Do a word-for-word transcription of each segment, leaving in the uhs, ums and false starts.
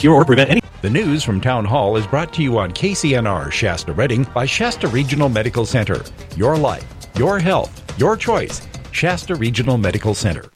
cure or prevent any... The news from Town Hall is brought to you on K C N R Shasta Redding by Shasta Regional Medical Center. Your life, your health, your choice. Shasta Regional Medical Center.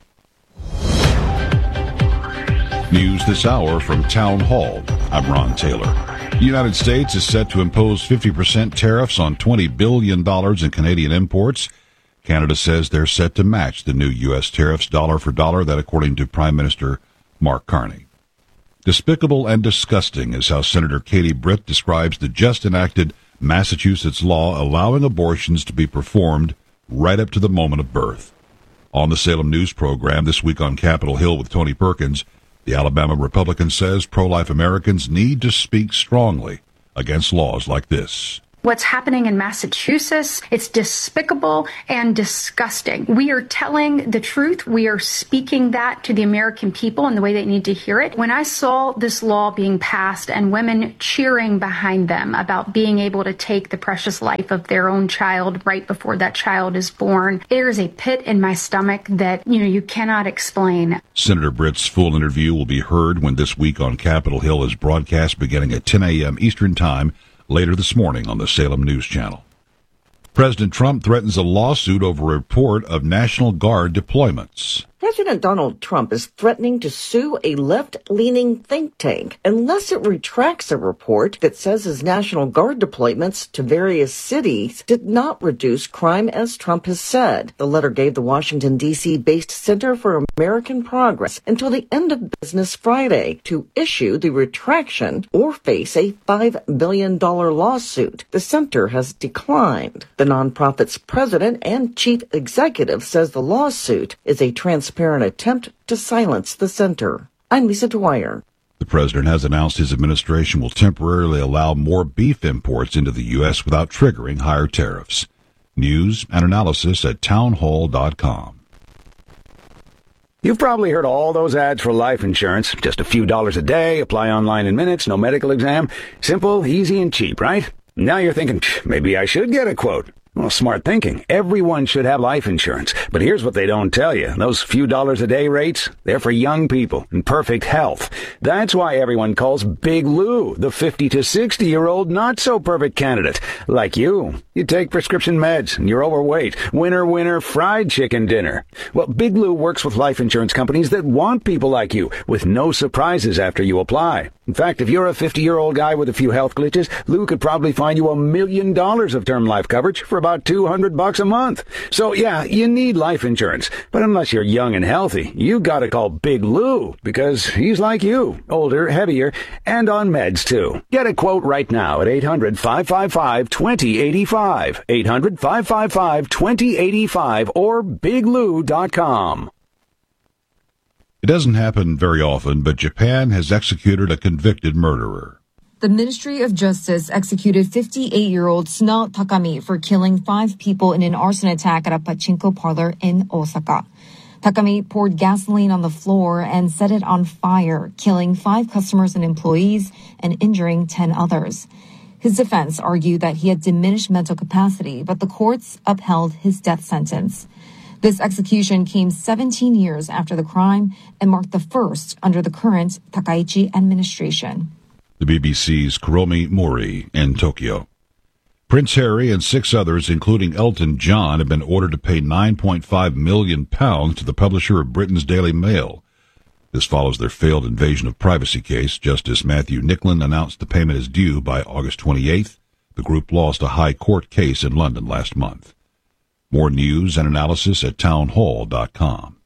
News this hour from Town Hall. I'm Ron Taylor. The United States is set to impose fifty percent tariffs on twenty billion dollars in Canadian imports. Canada says they're set to match the new U S tariffs dollar for dollar, that according to Prime Minister Mark Carney. Despicable and disgusting is how Senator Katie Britt describes the just enacted Massachusetts law allowing abortions to be performed right up to the moment of birth. On the Salem News program this week on Capitol Hill with Tony Perkins, the Alabama Republican says pro-life Americans need to speak strongly against laws like this. What's happening in Massachusetts, it's despicable and disgusting. We are telling the truth. We are speaking that to the American people in the way they need to hear it. When I saw this law being passed and women cheering behind them about being able to take the precious life of their own child right before that child is born, there is a pit in my stomach that, you know, you cannot explain. Senator Britt's full interview will be heard when This Week on Capitol Hill is broadcast beginning at ten a.m. Eastern Time later this morning on the Salem News Channel. President Trump threatens a lawsuit over a report of National Guard deployments. President Donald Trump is threatening to sue a left-leaning think tank unless it retracts a report that says his National Guard deployments to various cities did not reduce crime as Trump has said. The letter gave the Washington, D C-based Center for American Progress until the end of business Friday to issue the retraction or face a five billion dollars lawsuit. The center has declined. The nonprofit's president and chief executive says the lawsuit is a transparent attempt to silence the center. I'm Lisa Dwyer. The president has announced his administration will temporarily allow more beef imports into the U S without triggering higher tariffs. News and analysis at townhall dot com. You've probably heard all those ads for life insurance. Just a few dollars a day, apply online in minutes, no medical exam. Simple, easy, and cheap, right? Now you're thinking, maybe I should get a quote. Well, smart thinking. Everyone should have life insurance. But here's what they don't tell you. Those few dollars a day rates, they're for young people in perfect health. That's why everyone calls Big Lou the fifty to sixty-year-old not-so-perfect candidate. Like you. You take prescription meds and you're overweight. Winner, winner, fried chicken dinner. Well, Big Lou works with life insurance companies that want people like you, with no surprises after you apply. In fact, if you're a fifty-year-old guy with a few health glitches, Lou could probably find you a million dollars of term life coverage for about two hundred bucks a month. So yeah, you need life insurance. But unless you're young and healthy, you gotta call Big Lou, because he's like you, older, heavier, and on meds too. Get a quote right now at eight hundred, five five five, two zero eight five, eight hundred, five five five, two zero eight five, or big lou dot com. It doesn't happen very often, but Japan has executed a convicted murderer. The Ministry of Justice executed fifty-eight-year-old Suno Takami for killing five people in an arson attack at a pachinko parlor in Osaka. Takami poured gasoline on the floor and set it on fire, killing five customers and employees and injuring ten others. His defense argued that he had diminished mental capacity, but the courts upheld his death sentence. This execution came seventeen years after the crime and marked the first under the current Takaichi administration. The B B C's Kuromi Mori in Tokyo. Prince Harry and six others, including Elton John, have been ordered to pay nine point five million pounds to the publisher of Britain's Daily Mail. This follows their failed invasion of privacy case. Justice Matthew Nicklin announced the payment is due by August twenty-eighth. The group lost a high court case in London last month. More news and analysis at townhall dot com.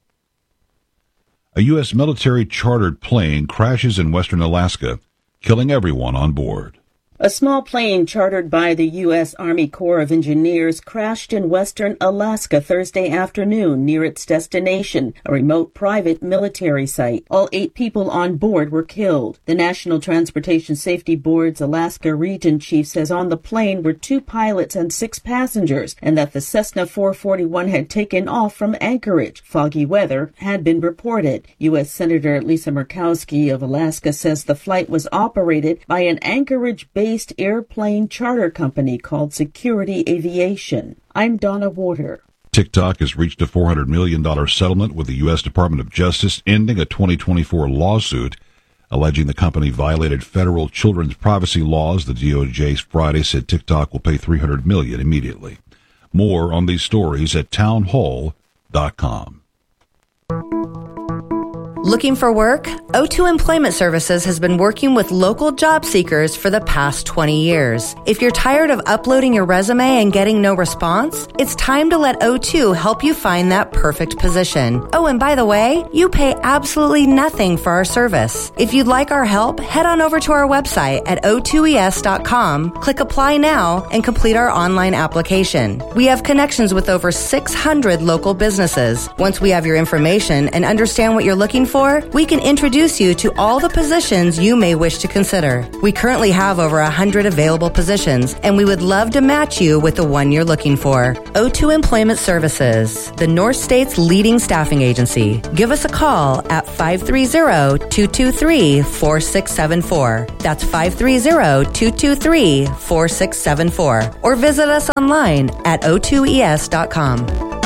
A U S military chartered plane crashes in western Alaska, killing everyone on board. A small plane chartered by the U S Army Corps of Engineers crashed in western Alaska Thursday afternoon near its destination, a remote private military site. All eight people on board were killed. The National Transportation Safety Board's Alaska Region Chief says on the plane were two pilots and six passengers, and that the Cessna four forty-one had taken off from Anchorage. Foggy weather had been reported. U S Senator Lisa Murkowski of Alaska says the flight was operated by an Anchorage-based airplane charter company called Security Aviation. I'm Donna Warder. TikTok has reached a four hundred million dollars settlement with the U S Department of Justice, ending a twenty twenty-four lawsuit alleging the company violated federal children's privacy laws. The D O J Friday said TikTok will pay three hundred million dollars immediately. More on these stories at townhall dot com. Looking for work? O two Employment Services has been working with local job seekers for the past twenty years. If you're tired of uploading your resume and getting no response, it's time to let O two help you find that perfect position. Oh, and by the way, you pay absolutely nothing for our service. If you'd like our help, head on over to our website at O two E S dot com, click Apply Now, and complete our online application. We have connections with over six hundred local businesses. Once we have your information and understand what you're looking for, we can introduce you to all the positions you may wish to consider. We currently have over one hundred available positions, and we would love to match you with the one you're looking for. O two Employment Services, the North State's leading staffing agency. Give us a call at five three zero, two two three, four six seven four. That's five three zero, two two three, four six seven four. Or visit us online at O two E S dot com.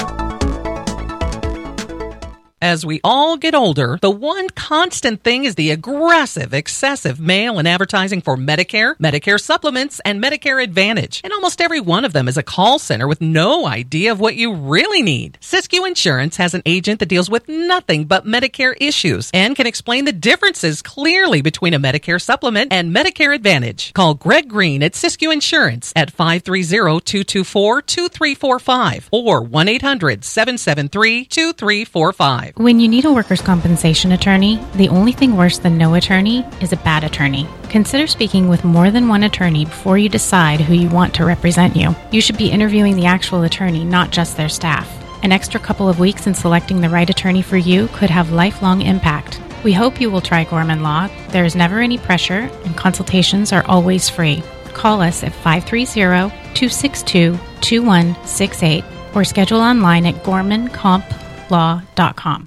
As we all get older, the one constant thing is the aggressive, excessive mail and advertising for Medicare, Medicare supplements, and Medicare Advantage. And almost every one of them is a call center with no idea of what you really need. Siskiyou Insurance has an agent that deals with nothing but Medicare issues and can explain the differences clearly between a Medicare supplement and Medicare Advantage. Call Greg Green at Siskiyou Insurance at five three zero, two two four, two three four five or one eight hundred, seven seven three, two three four five. When you need a workers' compensation attorney, the only thing worse than no attorney is a bad attorney. Consider speaking with more than one attorney before you decide who you want to represent you. You should be interviewing the actual attorney, not just their staff. An extra couple of weeks in selecting the right attorney for you could have lifelong impact. We hope you will try Gorman Law. There is never any pressure, and consultations are always free. Call us at five three zero, two six two, two one six eight or schedule online at gorman comp law dot com.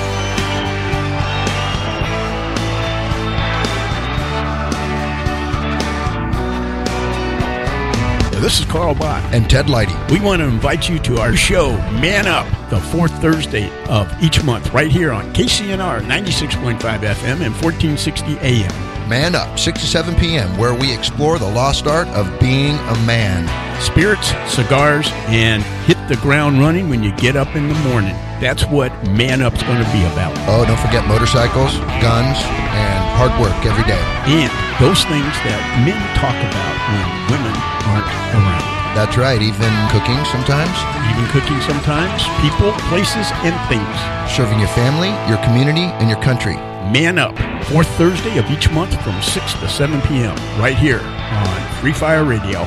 This is Carl Bott and Ted Leidy. We want to invite you to our show, Man Up, the fourth Thursday of each month, right here on K C N R ninety-six point five F M and fourteen sixty A M. Man Up, six to seven p.m., where we explore the lost art of being a man. Spirits, cigars, and hit the ground running when you get up in the morning. That's what Man Up's going to be about. Oh, don't forget motorcycles, guns, and hard work every day. And those things that men talk about when women aren't around. That's right, even cooking sometimes. Even cooking sometimes. People, places, and things. Serving your family, your community, and your country. Man Up, fourth Thursday of each month from six to seven p.m. right here on Free Fire Radio.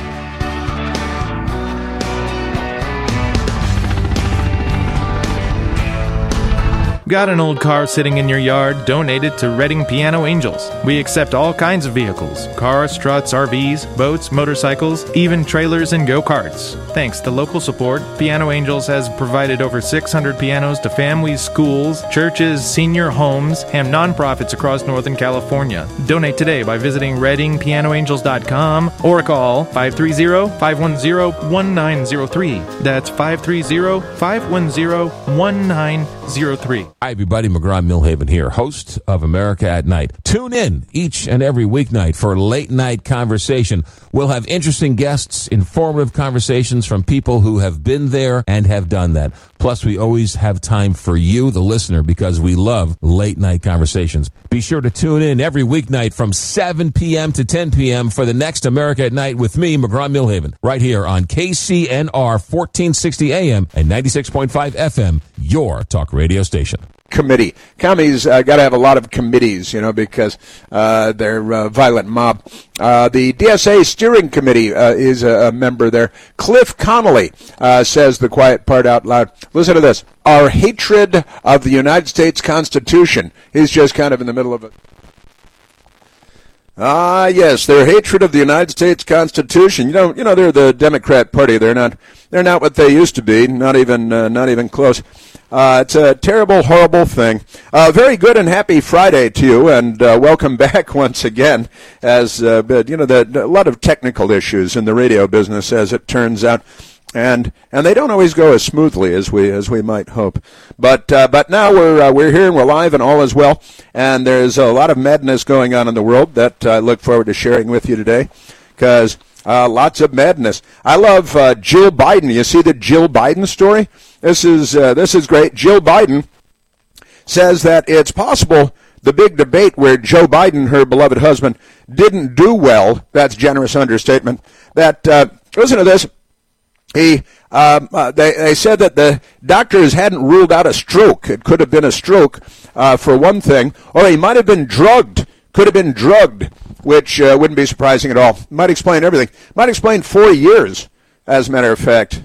Got an old car sitting in your yard? Donate it to Redding Piano Angels. We accept all kinds of vehicles: cars, trucks, R Vs, boats, motorcycles, even trailers and go-karts. Thanks to local support, Piano Angels has provided over six hundred pianos to families, schools, churches, senior homes, and nonprofits across Northern California. Donate today by visiting redding piano angels dot com or call five three zero, five one zero, one nine zero three. That's five three zero, five one zero, one nine zero three. Hi, everybody. McGraw-Milhaven here, host of America at Night. Tune in each and every weeknight for Late Night Conversation. We'll have interesting guests, informative conversations from people who have been there and have done that. Plus, we always have time for you, the listener, because we love late night conversations. Be sure to tune in every weeknight from seven p.m. to ten p.m. for the next America at Night with me, McGraw-Milhaven, right here on K C N R fourteen sixty A M and ninety-six point five F M, your talk radio station. Committee. Commies uh, got to have a lot of committees, you know, because uh, they're uh, violent mob. Uh, the D S A Steering Committee uh, is a, a member there. Cliff Connolly uh, says the quiet part out loud. Listen to this. Our hatred of the United States Constitution. He's just kind of in the middle of it. Ah, yes, their hatred of the United States Constitution. You know, you know, they're the Democrat Party. They're not. They're not what they used to be. Not even. Uh, not even close. Uh, it's a terrible, horrible thing. Uh, very good and happy Friday to you, and uh, welcome back once again. As uh, but you know, the, a lot of technical issues in the radio business, as it turns out. And and they don't always go as smoothly as we as we might hope, but uh, but now we're uh, we're here and we're live and all is well. And there's a lot of madness going on in the world that I look forward to sharing with you today, because uh, lots of madness. I love uh, Jill Biden. You see the Jill Biden story? This is uh, this is great. Jill Biden says that it's possible the big debate where Joe Biden, her beloved husband, didn't do well. That's generous understatement. That uh, listen to this. He, um, uh, they, they said that the doctors hadn't ruled out a stroke. It could have been a stroke, uh, for one thing, or he might have been drugged. Could have been drugged, which uh, wouldn't be surprising at all. Might explain everything. Might explain four years, as a matter of fact.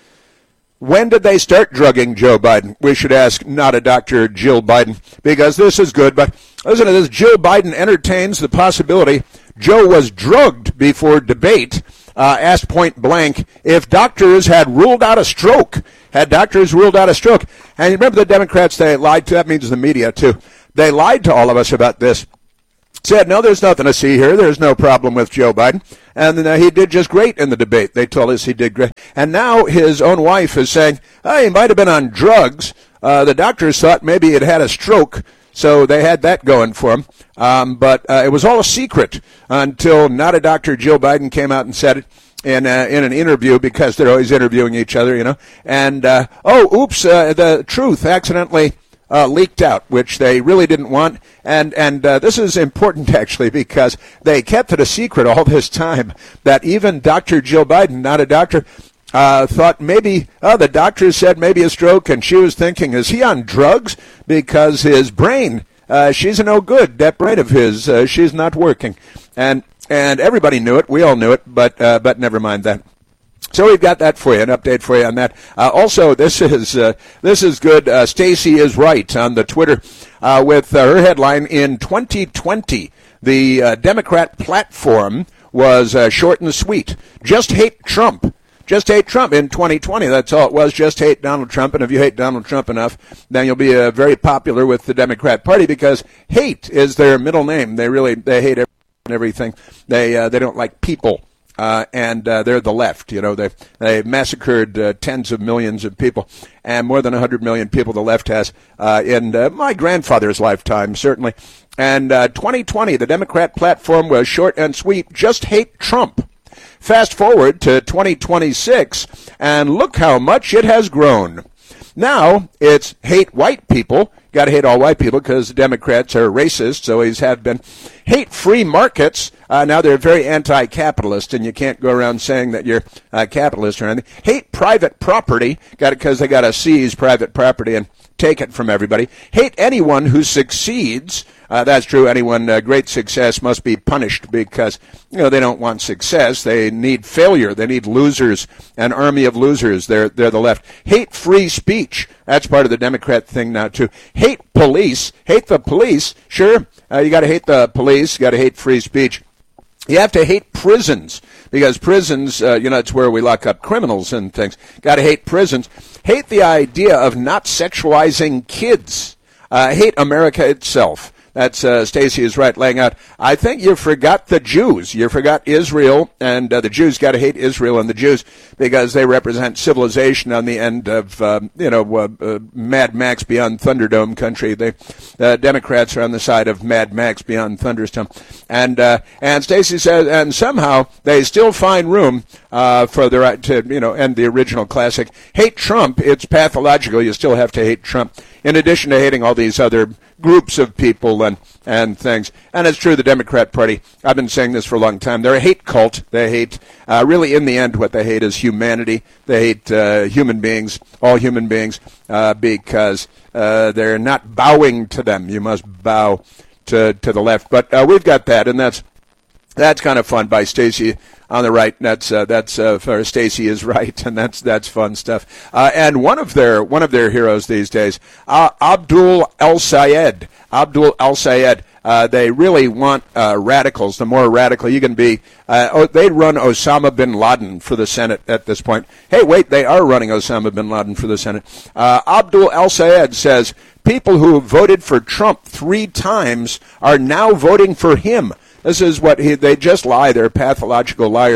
When did they start drugging Joe Biden? We should ask not a Doctor Jill Biden, because this is good. But listen to this. Jill Biden entertains the possibility Joe was drugged before debate. Uh, asked point blank if doctors had ruled out a stroke. Had doctors ruled out a stroke. And you remember the Democrats, they lied to, that means the media too. They lied to all of us about this. Said, no, there's nothing to see here. There's no problem with Joe Biden. And uh, he did just great in the debate. They told us he did great. And now his own wife is saying, oh, he might have been on drugs. Uh, the doctors thought maybe he'd had a stroke. So they had that going for him. Um, but uh, it was all a secret until not a Doctor Jill Biden came out and said it in uh, in an interview, because they're always interviewing each other, you know. And, uh, oh, oops, uh, the truth accidentally uh, leaked out, which they really didn't want. And, and uh, this is important, actually, because they kept it a secret all this time, that even Doctor Jill Biden, not a doctor, Uh, thought maybe, oh, the doctor said maybe a stroke, and she was thinking, is he on drugs? Because his brain, uh, she's a no good, that brain of his, uh, she's not working. And and everybody knew it, we all knew it, but uh, but never mind that. So we've got that for you, an update for you on that. Uh, also, this is uh, this is good. Uh, Stacey is right on the Twitter uh, with uh, her headline, in twenty twenty, the uh, Democrat platform was uh, short and sweet. Just hate Trump. Just hate Trump in twenty twenty. That's all it was. Just hate Donald Trump. And if you hate Donald Trump enough, then you'll be uh, very popular with the Democrat Party, because hate is their middle name. They really, they hate everything. They, uh, they don't like people. Uh, and uh, they're the left. You know, they they massacred uh, tens of millions of people, and more than one hundred million people the left has uh, in uh, my grandfather's lifetime, certainly. And uh, twenty twenty, the Democrat platform was short and sweet. Just hate Trump. Fast forward to twenty twenty-six, and look how much it has grown. Now it's hate white people. Got to hate all white people because the Democrats are racist, so always have been. Hate free markets. Uh, now they're very anti-capitalist, and you can't go around saying that you're a capitalist or anything. Hate private property. Got it because they got to seize private property and take it from everybody. Hate anyone who succeeds. Uh, that's true. Anyone uh, great success must be punished, because, you know, they don't want success. They need failure. They need losers, an army of losers. They're they're the left. Hate free speech. That's part of the Democrat thing now too. Hate police. Hate the police. Sure, uh, you got to hate the police. You got to hate free speech. You have to hate prisons, because prisons, uh, you know, it's where we lock up criminals and things. Got to hate prisons. Hate the idea of not sexualizing kids. Uh, hate America itself. That's uh, Stacey is right, laying out. I think you forgot the Jews. You forgot Israel, and uh, the Jews got to hate Israel and the Jews because they represent civilization on the end of, um, you know, uh, uh, Mad Max Beyond Thunderdome country. The uh, Democrats are on the side of Mad Max Beyond Thunderstorm. And uh, and Stacey says, and somehow they still find room uh, for the right to, you know, end the original classic. Hate Trump. It's pathological. You still have to hate Trump, in addition to hating all these other groups of people and, and things. And it's true, the Democrat Party, I've been saying this for a long time, they're a hate cult. They hate, uh, really in the end, what they hate is humanity. They hate uh, human beings, all human beings, uh, because uh, they're not bowing to them. You must bow to, to the left. But uh, we've got that, and that's that's kind of fun by Stacey on the right. That's uh, that's uh, for Stacey is right, and that's that's fun stuff. Uh, and one of their one of their heroes these days, uh, Abdul El-Sayed. Abdul El-Sayed. Uh, they really want uh, radicals. The more radical you can be, uh, oh, they'd run Osama bin Laden for the Senate at this point. Hey, wait, they are running Osama bin Laden for the Senate. Uh, Abdul El-Sayed says people who voted for Trump three times are now voting for him. This is what he, they just lie. They're pathological liars.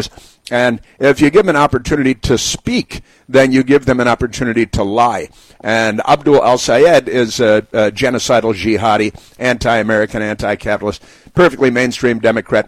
And if you give them an opportunity to speak, then you give them an opportunity to lie. And Abdul al-Sayed is a, a genocidal jihadi, anti-American, anti-capitalist, perfectly mainstream Democrat.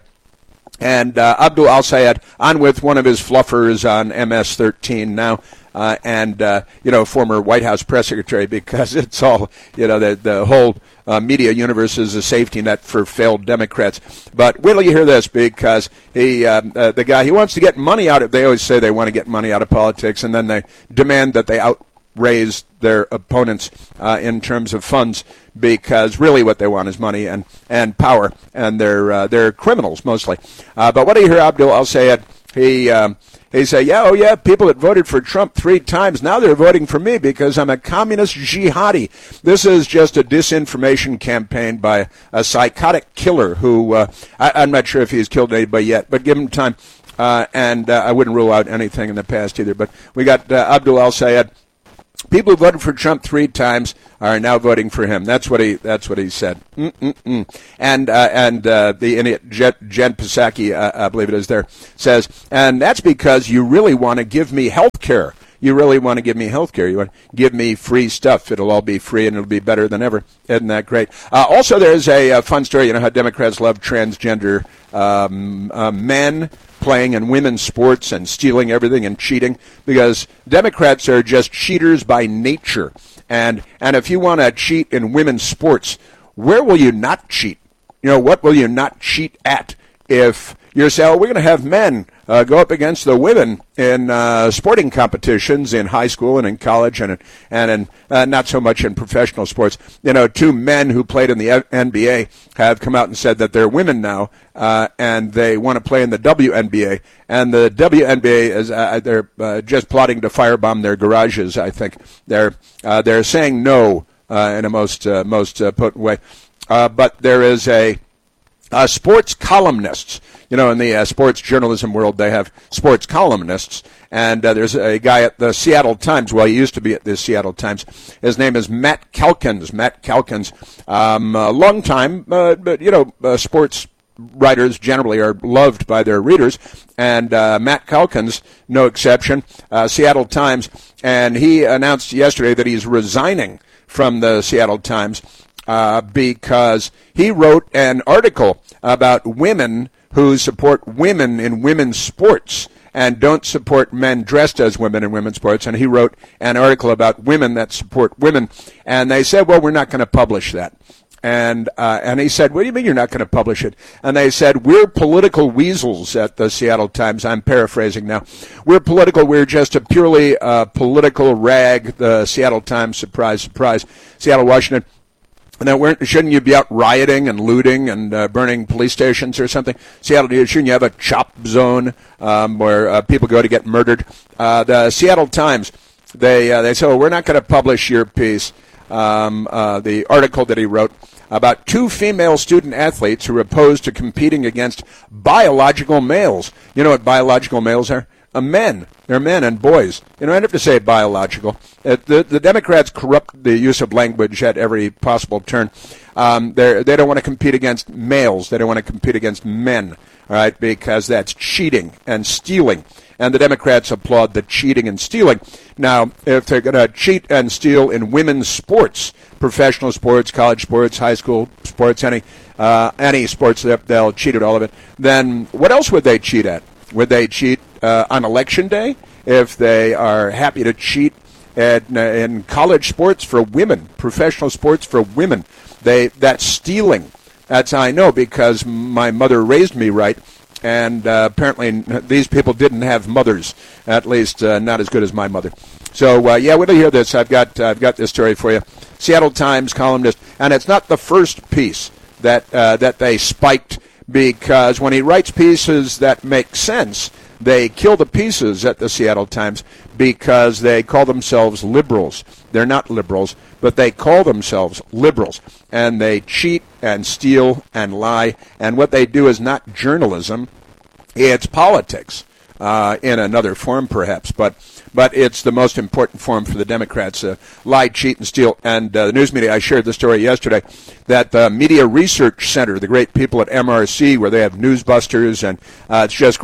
And uh, Abdul al-Sayed on with one of his fluffers on M S thirteen now. Uh, and, uh, you know, former White House press secretary, because it's all, you know, the, the whole uh, media universe is a safety net for failed Democrats. But wait till you hear this, because he, uh, uh, the guy, he wants to get money out of, they always say they want to get money out of politics, and then they demand that they outraise their opponents uh, in terms of funds, because really what they want is money and, and power, and they're, uh, they're criminals mostly. Uh, but what do you hear Abdul al-Sayed? He... Um, They say, yeah, oh, yeah, people that voted for Trump three times, now they're voting for me because I'm a communist jihadi. This is just a disinformation campaign by a psychotic killer who, uh, I, I'm not sure if he's killed anybody yet, but give him time. Uh, and uh, I wouldn't rule out anything in the past either. But we got uh, Abdul al-Sayed. People who voted for Trump three times are now voting for him. That's what he. That's what he said. Mm-mm-mm. And uh, and uh, the idiot Jen Psaki, uh, I believe it is, there says, and that's because you really want to give me health care. You really want to give me health care. You want to give me free stuff. It'll all be free, and it'll be better than ever. Isn't that great? Uh, also, there's a, a fun story. You know how Democrats love transgender um, uh, men playing in women's sports and stealing everything and cheating, because Democrats are just cheaters by nature. And and if you want to cheat in women's sports, where will you not cheat? You know, what will you not cheat at? If you're saying, oh, we're going to have men uh, go up against the women in uh, sporting competitions in high school and in college and in, and in, uh, not so much in professional sports. You know, two men who played in the N B A have come out and said that they're women now, uh, and they want to play in the W N B A. And the W N B A is uh, they're uh, just plotting to firebomb their garages. I think they're uh, they're saying no uh, in a most uh, most uh, potent way. Uh, but there is a Uh, sports columnists. You know, in the uh, sports journalism world, they have sports columnists. And uh, there's a guy at the Seattle Times. Well, he used to be at the Seattle Times. His name is Matt Calkins. Matt Calkins, um, a long time, uh, but, you know, uh, sports writers generally are loved by their readers. And uh, Matt Calkins, no exception, uh, Seattle Times. And he announced yesterday that he's resigning from the Seattle Times. Uh, because he wrote an article about women who support women in women's sports and don't support men dressed as women in women's sports. And he wrote an article about women that support women. And they said, well, we're not going to publish that. And uh, and he said, what do you mean you're not going to publish it? And they said, we're political weasels at the Seattle Times. I'm paraphrasing now. We're political. We're just a purely uh, political rag. The Seattle Times, surprise, surprise, Seattle, Washington. And then weren't, shouldn't you be out rioting and looting and uh, burning police stations or something? Seattle, shouldn't you have a chop zone um, where uh, people go to get murdered? Uh, the Seattle Times, they uh, they said, well, we're not going to publish your piece, um, uh, the article that he wrote about two female student athletes who are opposed to competing against biological males. You know what biological males are? Uh, men. They're men and boys. You know, I don't have to say biological. Uh, the, the Democrats corrupt the use of language at every possible turn. Um, they they don't want to compete against males. They don't want to compete against men, all right, because that's cheating and stealing. And the Democrats applaud the cheating and stealing. Now, if they're going to cheat and steal in women's sports, professional sports, college sports, high school sports, any uh, any sports, they'll cheat at all of it, then what else would they cheat at? Would they cheat uh, on Election Day? If they are happy to cheat at, uh, in college sports for women, professional sports for women, they that's stealing. That's how I know, because my mother raised me right, and uh, apparently these people didn't have mothers, at least uh, not as good as my mother. So uh, yeah, wait till you hear this. I've got uh, I've got this story for you. Seattle Times columnist, and it's not the first piece that uh, that they spiked, because when he writes pieces that make sense, they kill the pieces at the Seattle Times because they call themselves liberals. They're not liberals, but they call themselves liberals. And they cheat and steal and lie. And what they do is not journalism, it's politics, uh, in another form perhaps. But but it's the most important form for the Democrats, uh, lie, cheat, and steal. And uh, the news media, I shared the story yesterday, that the Media Research Center, the great people at M R C, where they have newsbusters, and uh, it's just great.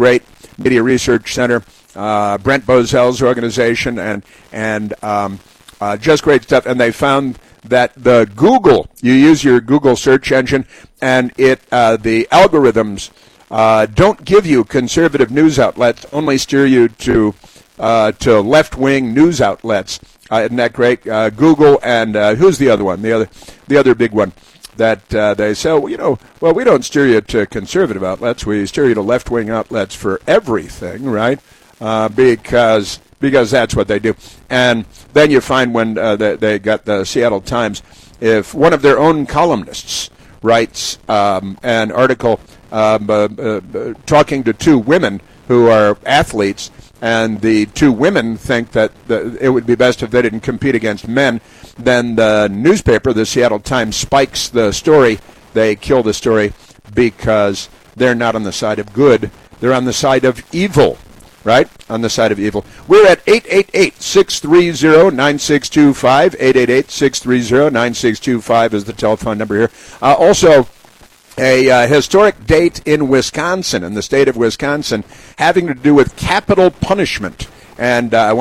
Media Research Center, uh, Brent Bozell's organization, and and um, uh, just great stuff. And they found that the Google, you use your Google search engine, and it uh, the algorithms uh, don't give you conservative news outlets, only steer you to uh, to left-wing news outlets. Uh, isn't that great? Uh, Google and uh, who's the other one? The other the other big one that uh, they say, well, you know, well, we don't steer you to conservative outlets. We steer you to left-wing outlets for everything, right? Uh, because because that's what they do. And then you find when uh, they, they got the Seattle Times, if one of their own columnists writes um, an article um, uh, uh, talking to two women who are athletes, and the two women think that the, it would be best if they didn't compete against men, then the newspaper, the Seattle Times, spikes the story. They kill the story because they're not on the side of good. They're on the side of evil. Right? On the side of evil. We're at eight eight eight, six three zero, nine six two five. eight eight eight, six three zero, nine six two five is the telephone number here. Uh, also, a uh, historic date in Wisconsin, in the state of Wisconsin, having to do with capital punishment. And uh, I want